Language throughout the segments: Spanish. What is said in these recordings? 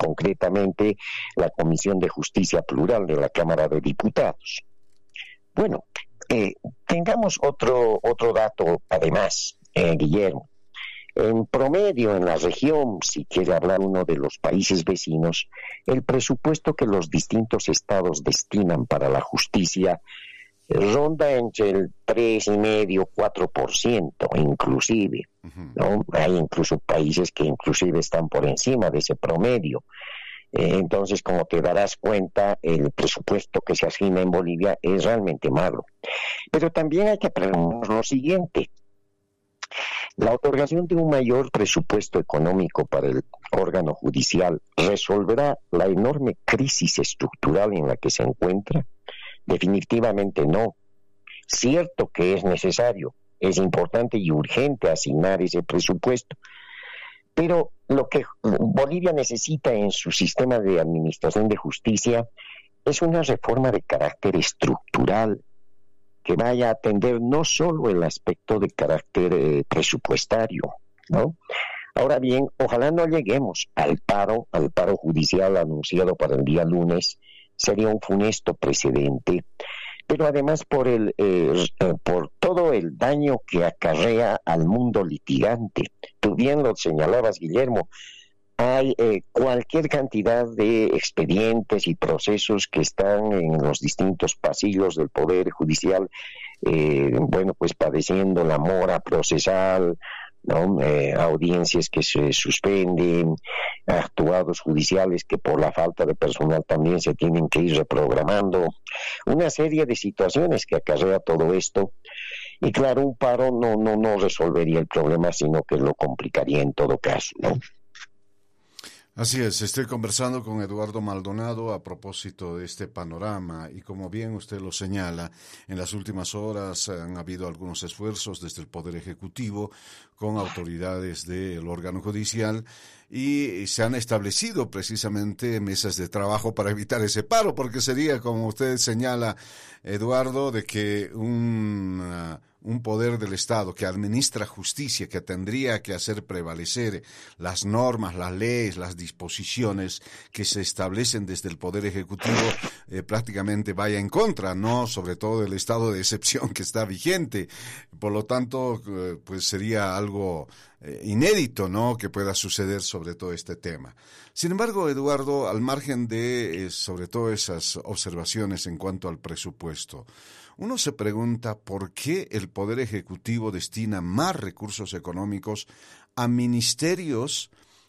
concretamente la Comisión de Justicia Plural de la Cámara de Diputados. Bueno, tengamos otro dato además, Guillermo. En promedio en la región, si quiere hablar uno de los países vecinos, el presupuesto que los distintos estados destinan para la justicia ronda entre el 3,5, 4%, inclusive, ¿no? Hay incluso países que inclusive están por encima de ese promedio. Entonces, como te darás cuenta, el presupuesto que se asigna en Bolivia es realmente malo. Pero también hay que preguntarnos lo siguiente. La otorgación de un mayor presupuesto económico para el órgano judicial resolverá la enorme crisis estructural en la que se encuentra. Definitivamente no. Cierto que es necesario, es importante y urgente asignar ese presupuesto, pero lo que Bolivia necesita en su sistema de administración de justicia es una reforma de carácter estructural que vaya a atender no solo el aspecto de carácter presupuestario, ¿no? Ahora bien, ojalá no lleguemos al paro judicial anunciado para el día lunes. Sería un funesto precedente, pero además por todo el daño que acarrea al mundo litigante. Tú bien lo señalabas, Guillermo, hay cualquier cantidad de expedientes y procesos que están en los distintos pasillos del Poder Judicial, pues padeciendo la mora procesal, ¿no? Audiencias que se suspenden, actuados judiciales que por la falta de personal también se tienen que ir reprogramando, una serie de situaciones que acarrea todo esto. Y claro, un paro no resolvería el problema, sino que lo complicaría en todo caso, ¿no? Así es, estoy conversando con Eduardo Maldonado a propósito de este panorama y como bien usted lo señala, en las últimas horas han habido algunos esfuerzos desde el Poder Ejecutivo con autoridades del órgano judicial y se han establecido precisamente mesas de trabajo para evitar ese paro, porque sería, como usted señala, Eduardo, de que un poder del Estado que administra justicia, que tendría que hacer prevalecer las normas, las leyes, las disposiciones que se establecen desde el Poder Ejecutivo, prácticamente vaya en contra, ¿no? Sobre todo del estado de excepción que está vigente. Por lo tanto, pues sería algo inédito, ¿no?, que pueda suceder sobre todo este tema. Sin embargo, Eduardo, al margen de sobre todo esas observaciones en cuanto al presupuesto, uno se pregunta por qué el Poder Ejecutivo destina más recursos económicos a ministerios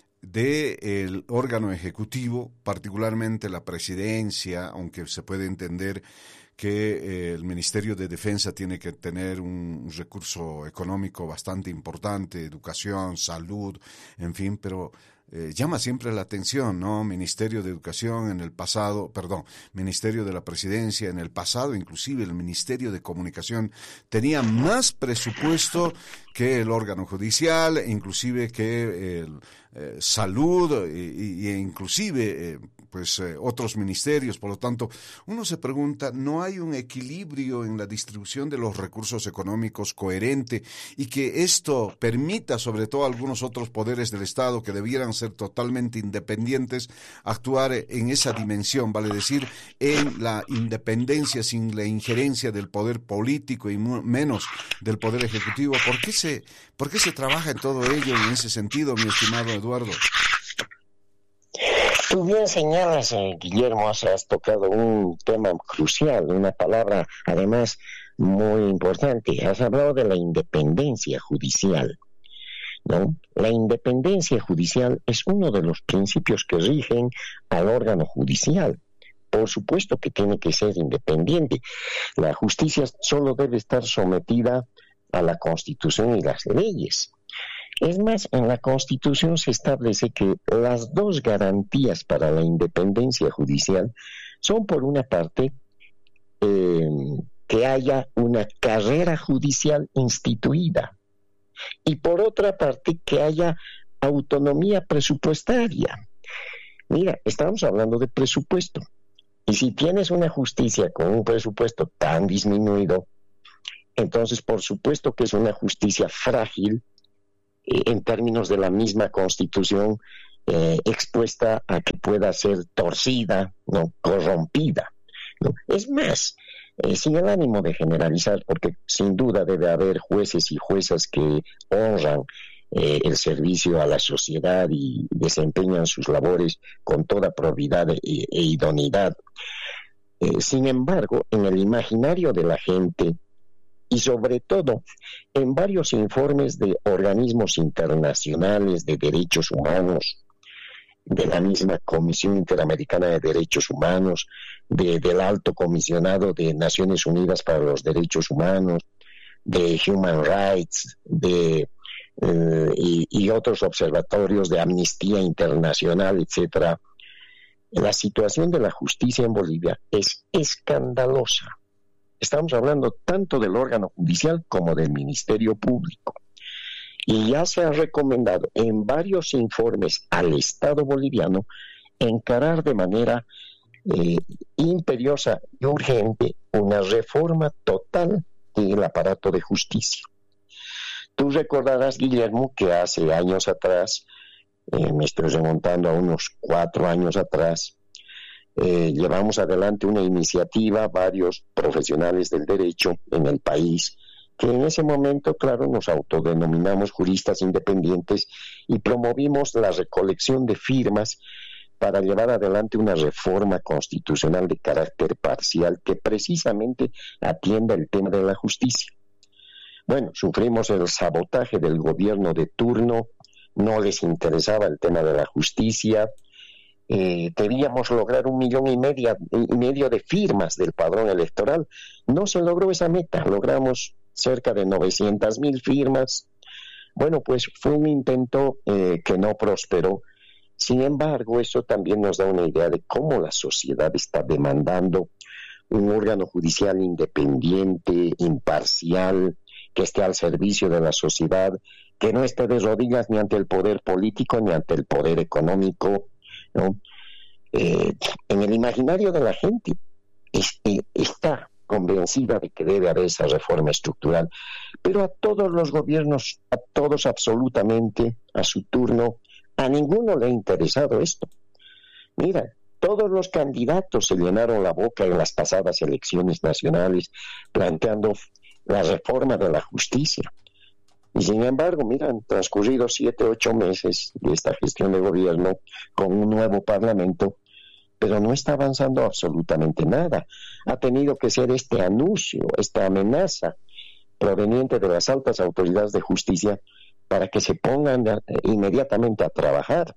del órgano ejecutivo, particularmente la presidencia, aunque se puede entender que el Ministerio de Defensa tiene que tener un recurso económico bastante importante, educación, salud, en fin, pero llama siempre la atención, ¿no? Ministerio de Educación en el pasado, Ministerio de la Presidencia en el pasado, inclusive el Ministerio de Comunicación tenía más presupuesto que el órgano judicial, inclusive que salud e inclusive otros ministerios. Por lo tanto, uno se pregunta, ¿no hay un equilibrio en la distribución de los recursos económicos coherente y que esto permita, sobre todo a algunos otros poderes del Estado que debieran ser totalmente independientes, actuar en esa dimensión, vale decir, en la independencia sin la injerencia del poder político y menos del poder ejecutivo? ¿Por qué se trabaja en todo ello en ese sentido, mi estimado Eduardo? Tú bien señalas, Guillermo, has tocado un tema crucial, una palabra además muy importante. Has hablado de la independencia judicial, ¿no? La independencia judicial es uno de los principios que rigen al órgano judicial. Por supuesto que tiene que ser independiente. La justicia solo debe estar sometida a la Constitución y las leyes. Es más, en la Constitución se establece que las dos garantías para la independencia judicial son, por una parte, que haya una carrera judicial instituida y, por otra parte, que haya autonomía presupuestaria. Mira, estamos hablando de presupuesto. Y si tienes una justicia con un presupuesto tan disminuido, entonces, por supuesto que es una justicia frágil en términos de la misma Constitución, expuesta a que pueda ser torcida, ¿no? Corrompida, ¿no? Es más, sin el ánimo de generalizar, porque sin duda debe haber jueces y juezas que honran el servicio a la sociedad y desempeñan sus labores con toda probidad e idoneidad. Sin embargo, en el imaginario de la gente, y sobre todo en varios informes de organismos internacionales de derechos humanos, de la misma Comisión Interamericana de Derechos Humanos, del Alto Comisionado de Naciones Unidas para los Derechos Humanos, de Human Rights, y otros observatorios de Amnistía Internacional, etcétera. La situación de la justicia en Bolivia es escandalosa. Estamos hablando tanto del órgano judicial como del Ministerio Público. Y ya se ha recomendado en varios informes al Estado boliviano encarar de manera imperiosa y urgente una reforma total del aparato de justicia. Tú recordarás, Guillermo, que hace años atrás, me estoy remontando a unos 4 años atrás, llevamos adelante una iniciativa, varios profesionales del derecho en el país, que en ese momento, claro, nos autodenominamos juristas independientes y promovimos la recolección de firmas para llevar adelante una reforma constitucional de carácter parcial que precisamente atienda el tema de la justicia. Bueno, sufrimos el sabotaje del gobierno de turno, no les interesaba el tema de la justicia, debíamos lograr 1,5 millones de firmas del padrón electoral, no se logró esa meta, logramos cerca de 900,000 firmas. Bueno, pues fue un intento que no prosperó. Sin embargo, eso también nos da una idea de cómo la sociedad está demandando un órgano judicial independiente, imparcial, que esté al servicio de la sociedad, que no esté de rodillas ni ante el poder político ni ante el poder económico, ¿no? En el imaginario de la gente está convencida de que debe haber esa reforma estructural, pero a todos los gobiernos, a todos absolutamente, a su turno, a ninguno le ha interesado esto. Mira, todos los candidatos se llenaron la boca en las pasadas elecciones nacionales planteando la reforma de la justicia. Y sin embargo, mira, han transcurrido 7, 8 meses de esta gestión de gobierno con un nuevo parlamento, pero no está avanzando absolutamente nada. Ha tenido que ser este anuncio, esta amenaza proveniente de las altas autoridades de justicia para que se pongan inmediatamente a trabajar.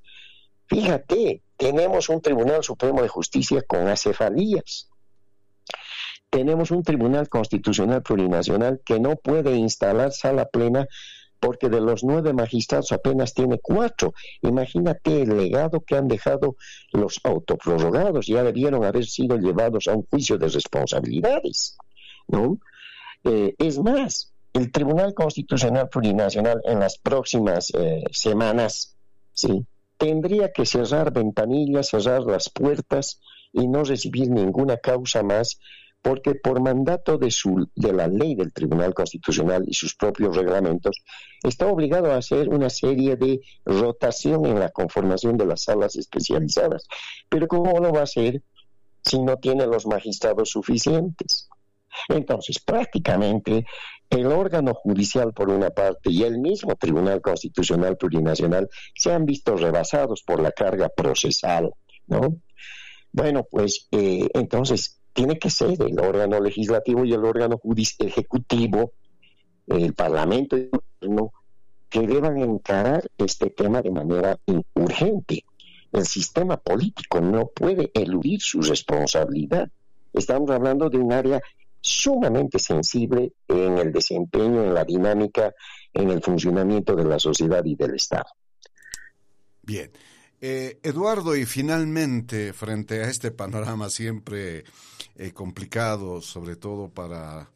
Fíjate, tenemos un Tribunal Supremo de Justicia con acefalías. Tenemos un Tribunal Constitucional Plurinacional que no puede instalar sala plena porque de los 9 magistrados apenas tiene 4. Imagínate el legado que han dejado los autoprorrogados. Ya debieron haber sido llevados a un juicio de responsabilidades, ¿no? Es más, el Tribunal Constitucional Plurinacional en las próximas semanas, ¿sí?, tendría que cerrar ventanillas, cerrar las puertas y no recibir ninguna causa más, porque por mandato de la ley del Tribunal Constitucional y sus propios reglamentos, está obligado a hacer una serie de rotación en la conformación de las salas especializadas. Pero ¿cómo lo va a hacer si no tiene los magistrados suficientes? Entonces, prácticamente, el órgano judicial por una parte y el mismo Tribunal Constitucional Plurinacional se han visto rebasados por la carga procesal, ¿no? Bueno, pues entonces tiene que ser el órgano legislativo y el órgano ejecutivo, el Parlamento y el gobierno, que deban encarar este tema de manera urgente. El sistema político no puede eludir su responsabilidad. Estamos hablando de un área sumamente sensible en el desempeño, en la dinámica, en el funcionamiento de la sociedad y del Estado. Bien. Eduardo, y finalmente, frente a este panorama siempre complicado, sobre todo para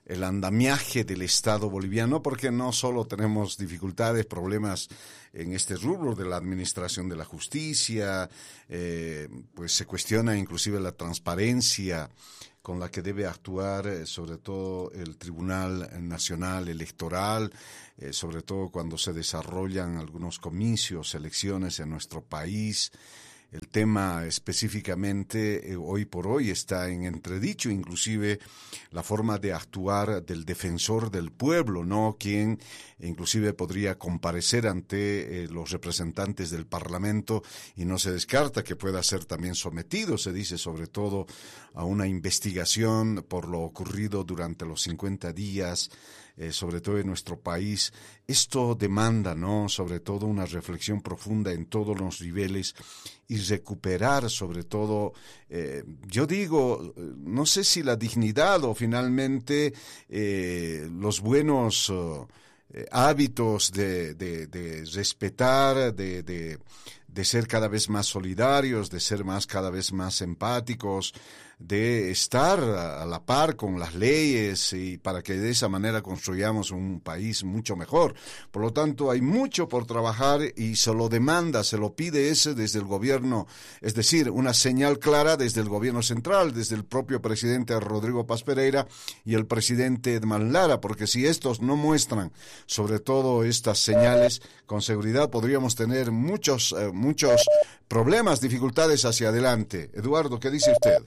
el andamiaje del Estado boliviano, porque no solo tenemos dificultades, problemas en este rubro de la administración de la justicia, pues se cuestiona inclusive la transparencia con la que debe actuar sobre todo el Tribunal Nacional Electoral, sobre todo cuando se desarrollan algunos comicios, elecciones en nuestro país. El tema específicamente hoy por hoy está en entredicho, inclusive la forma de actuar del defensor del pueblo, ¿no? Quien inclusive podría comparecer ante los representantes del Parlamento y no se descarta que pueda ser también sometido, se dice, sobre todo a una investigación por lo ocurrido durante los 50 días, sobre todo en nuestro país. Esto demanda, ¿no?, sobre todo una reflexión profunda en todos los niveles y recuperar sobre todo, yo digo, no sé si la dignidad o finalmente los buenos hábitos de respetar, de ser cada vez más solidarios, de ser cada vez más empáticos, de estar a la par con las leyes y para que de esa manera construyamos un país mucho mejor. Por lo tanto, hay mucho por trabajar y se lo demanda, se lo pide desde el gobierno, es decir, una señal clara desde el gobierno central, desde el propio presidente Rodrigo Paz Pereira y el presidente Edman Lara, porque si estos no muestran sobre todo estas señales, con seguridad podríamos tener muchos problemas, dificultades hacia adelante. Eduardo, ¿qué dice usted?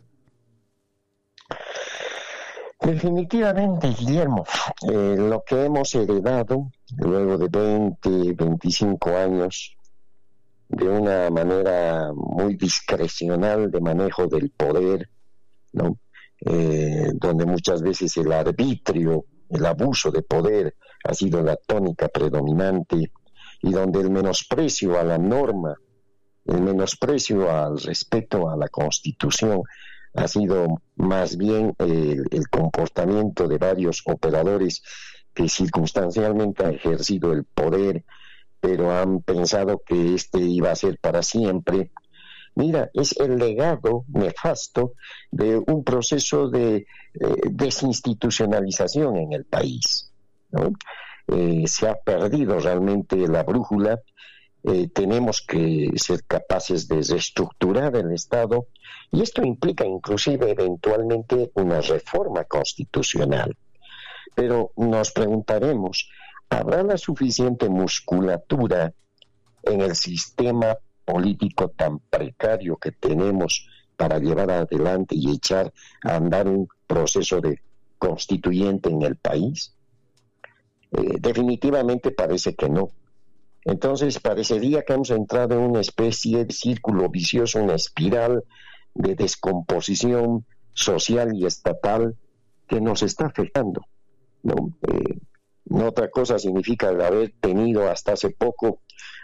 Definitivamente, Guillermo, lo que hemos heredado luego de 20, 25 años de una manera muy discrecional de manejo del poder, ¿no? Donde muchas veces el arbitrio, el abuso de poder ha sido la tónica predominante y donde el menosprecio a la norma, el menosprecio al respeto a la Constitución ha sido más bien el comportamiento de varios operadores que circunstancialmente han ejercido el poder, pero han pensado que este iba a ser para siempre. Mira, es el legado nefasto de un proceso de desinstitucionalización en el país, ¿no? Se ha perdido realmente la brújula. Tenemos que ser capaces de reestructurar el Estado y esto implica inclusive eventualmente una reforma constitucional. Pero nos preguntaremos, ¿habrá la suficiente musculatura en el sistema político tan precario que tenemos para llevar adelante y echar a andar un proceso de constituyente en el país? Definitivamente parece que no. Entonces parecería que hemos entrado en una especie de círculo vicioso, una espiral de descomposición social y estatal que nos está afectando, ¿no? No otra cosa significa el haber tenido hasta hace poco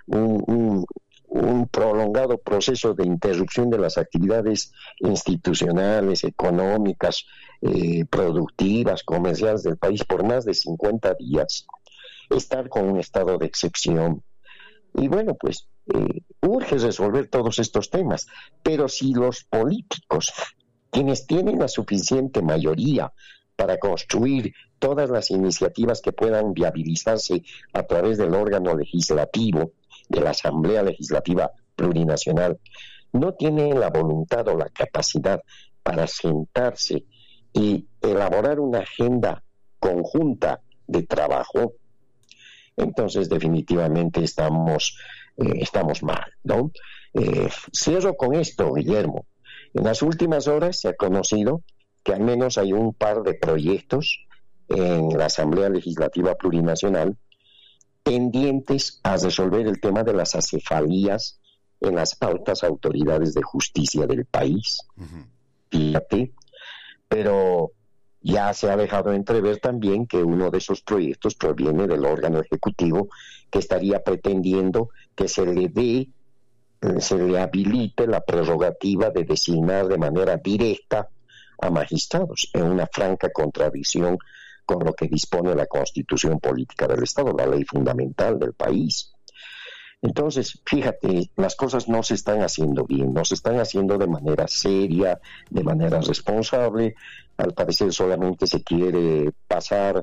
un prolongado proceso de interrupción de las actividades institucionales, económicas, productivas, comerciales del país por más de 50 días. Estar con un estado de excepción. Y bueno, pues urge resolver todos estos temas, pero si los políticos, quienes tienen la suficiente mayoría para construir todas las iniciativas que puedan viabilizarse a través del órgano legislativo, de la Asamblea Legislativa Plurinacional, no tienen la voluntad o la capacidad para sentarse y elaborar una agenda conjunta de trabajo, entonces definitivamente estamos mal, ¿no? Cierro con esto, Guillermo. En las últimas horas se ha conocido que al menos hay un par de proyectos en la Asamblea Legislativa Plurinacional pendientes a resolver el tema de las acefalías en las altas autoridades de justicia del país. Fíjate, pero ya se ha dejado entrever también que uno de esos proyectos proviene del órgano ejecutivo que estaría pretendiendo que se le habilite la prerrogativa de designar de manera directa a magistrados, en una franca contradicción con lo que dispone la Constitución Política del Estado, la ley fundamental del país. Entonces, fíjate, las cosas no se están haciendo bien, no se están haciendo de manera seria, de manera responsable. Al parecer solamente se quiere pasar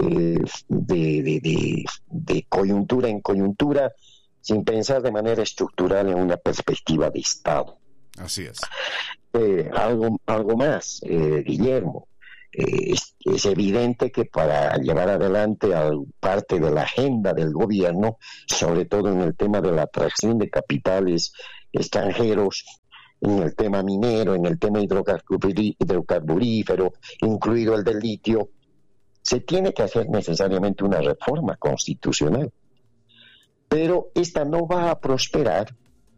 de coyuntura en coyuntura, sin pensar de manera estructural en una perspectiva de Estado. Así es. Algo más, Guillermo. Es evidente que para llevar adelante parte de la agenda del gobierno, sobre todo en el tema de la atracción de capitales extranjeros, en el tema minero, en el tema hidrocarburífero, incluido el del litio, se tiene que hacer necesariamente una reforma constitucional. Pero esta no va a prosperar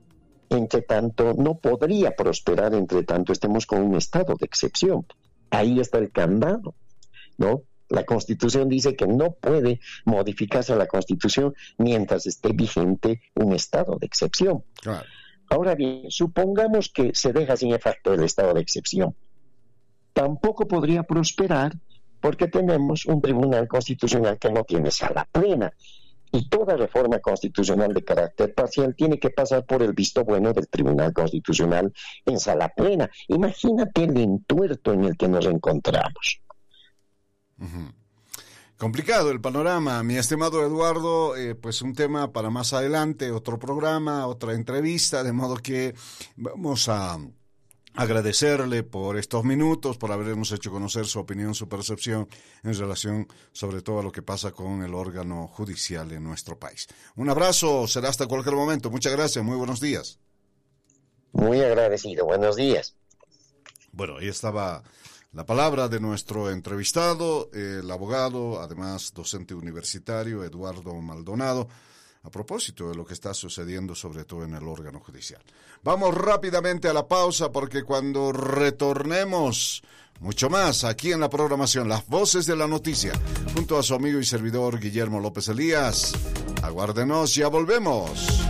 no podría prosperar entre tanto estemos con un estado de excepción. Ahí está el candado, ¿no? La Constitución dice que no puede modificarse la Constitución mientras esté vigente un estado de excepción. Claro. Ahora bien, supongamos que se deja sin efecto el estado de excepción. Tampoco podría prosperar porque tenemos un tribunal constitucional que no tiene sala plena. Y toda reforma constitucional de carácter parcial tiene que pasar por el visto bueno del Tribunal Constitucional en sala plena. Imagínate el entuerto en el que nos encontramos. Uh-huh. Complicado el panorama, mi estimado Eduardo, pues un tema para más adelante, otro programa, otra entrevista, de modo que vamos a agradecerle por estos minutos, por habernos hecho conocer su opinión, su percepción en relación sobre todo a lo que pasa con el órgano judicial en nuestro país. Un abrazo, será hasta cualquier momento. Muchas gracias, muy buenos días. Muy agradecido, buenos días. Bueno, ahí estaba la palabra de nuestro entrevistado, el abogado, además docente universitario, Eduardo Maldonado, a propósito de lo que está sucediendo sobre todo en el órgano judicial. Vamos rápidamente a la pausa porque cuando retornemos, mucho más aquí en la programación Las Voces de la Noticia, junto a su amigo y servidor Guillermo López Elías. Aguárdenos, ya volvemos.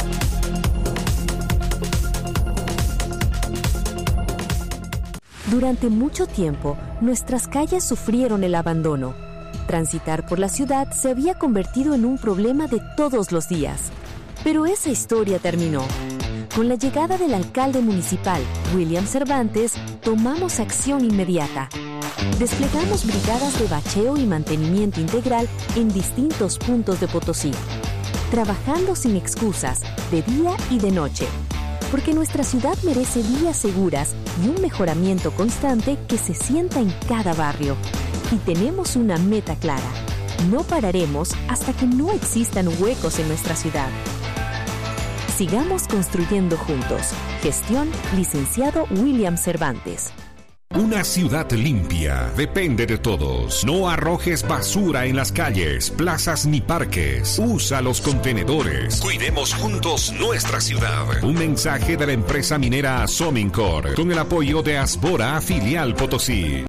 Durante mucho tiempo, nuestras calles sufrieron el abandono. Transitar por la ciudad se había convertido en un problema de todos los días. Pero esa historia terminó. Con la llegada del alcalde municipal, William Cervantes, tomamos acción inmediata. Desplegamos brigadas de bacheo y mantenimiento integral en distintos puntos de Potosí, trabajando sin excusas, de día y de noche. Porque nuestra ciudad merece vías seguras y un mejoramiento constante que se sienta en cada barrio. Y tenemos una meta clara. No pararemos hasta que no existan huecos en nuestra ciudad. Sigamos construyendo juntos. Gestión, licenciado William Cervantes. Una ciudad limpia depende de todos. No arrojes basura en las calles, plazas ni parques. Usa los contenedores. Cuidemos juntos nuestra ciudad. Un mensaje de la empresa minera Somincor con el apoyo de Asbora, filial Potosí.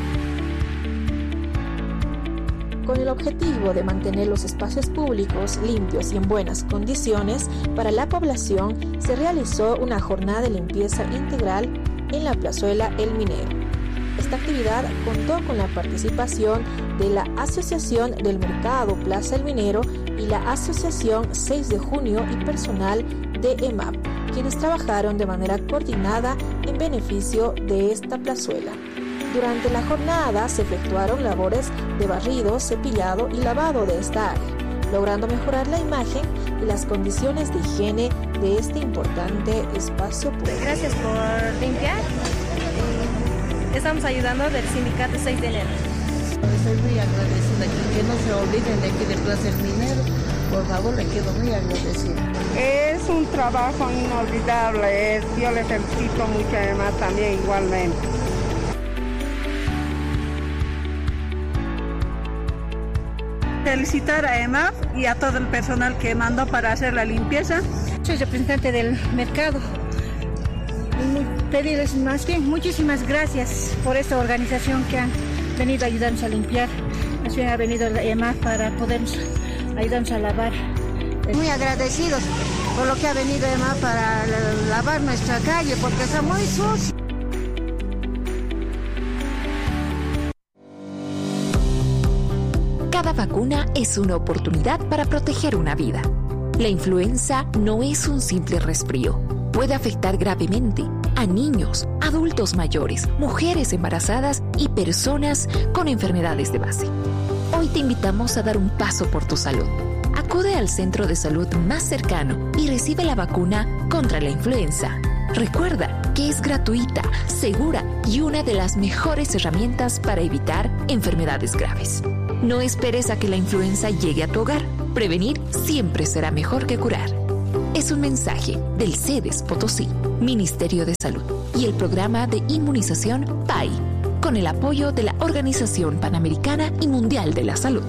Con el objetivo de mantener los espacios públicos limpios y en buenas condiciones para la población, se realizó una jornada de limpieza integral en la plazuela El Minero. Esta actividad contó con la participación de la Asociación del Mercado Plaza El Minero y la Asociación 6 de Junio y personal de EMAP, quienes trabajaron de manera coordinada en beneficio de esta plazuela. Durante la jornada se efectuaron labores de barrido, cepillado y lavado de esta área, logrando mejorar la imagen y las condiciones de higiene de este importante espacio público. Gracias por limpiar. Estamos ayudando del sindicato 6 de enero. Estoy muy agradecida, que no se olviden de aquí de Plaza El Minero. Por favor, le quedo muy agradecida. Es un trabajo inolvidable, yo les felicito mucho, además también igualmente. Felicitar a EMAF y a todo el personal que mandó para hacer la limpieza. Soy representante del mercado. Pedirles más bien muchísimas gracias por esta organización que han venido a ayudarnos a limpiar. Más bien ha venido la EMAF para poder ayudarnos a lavar. Muy agradecidos por lo que ha venido EMAF para lavar nuestra calle porque está muy sucia. Cada vacuna es una oportunidad para proteger una vida. La influenza no es un simple resfrío. Puede afectar gravemente a niños, adultos mayores, mujeres embarazadas y personas con enfermedades de base. Hoy te invitamos a dar un paso por tu salud. Acude al centro de salud más cercano y recibe la vacuna contra la influenza. Recuerda que es gratuita, segura y una de las mejores herramientas para evitar enfermedades graves. No esperes a que la influenza llegue a tu hogar. Prevenir siempre será mejor que curar. Es un mensaje del CEDES Potosí, Ministerio de Salud y el programa de inmunización PAI, con el apoyo de la Organización Panamericana y Mundial de la Salud.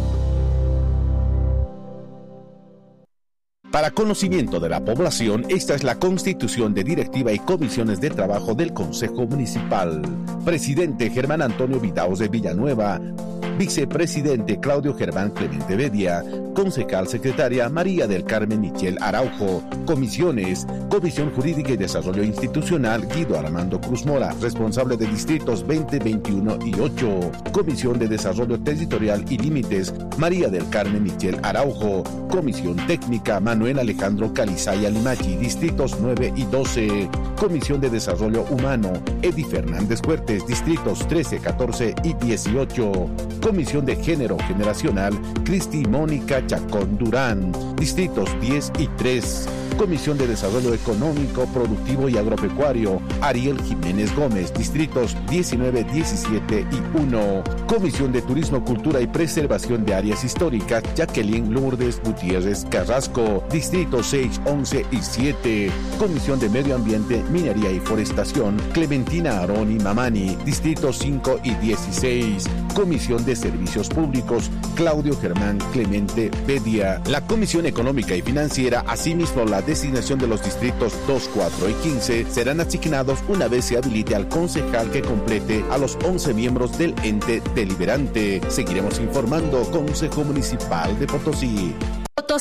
Para conocimiento de la población, esta es la Constitución de Directiva y Comisiones de Trabajo del Consejo Municipal. Presidente Germán Antonio Vidaos de Villanueva. Vicepresidente Claudio Germán Clemente Bedia. Concejal secretaria María del Carmen Michel Araujo. Comisiones: Comisión Jurídica y Desarrollo Institucional Guido Armando Cruz Mora, responsable de distritos 20, 21 y 8. Comisión de Desarrollo Territorial y Límites María del Carmen Michel Araujo. Comisión Técnica Manuel Alejandro Calizaya Limachi, distritos 9 y 12. Comisión de Desarrollo Humano Edi Fernández Huertes, distritos 13, 14 y 18. Comisión de Género Generacional Cristi Mónica Chacón Durán, distritos 10 y 3. Comisión de Desarrollo Económico, Productivo y Agropecuario Ariel Jiménez Gómez, distritos 19, 17 y 1. Comisión de Turismo, Cultura y Preservación de Áreas Históricas Jacqueline Lourdes Gutiérrez Carrasco, distritos 6, 11 y 7. Comisión de Medio Ambiente, Minería y Forestación Clementina Aroni Mamani, distritos 5 y 16. Comisión de Servicios Públicos Claudio Germán Clemente Bedia. La Comisión Económica y Financiera, asimismo la designación de los distritos 2, 4 y 15 serán asignados una vez se habilite al concejal que complete a los 11 miembros del ente deliberante. Seguiremos informando. Consejo Municipal de Potosí.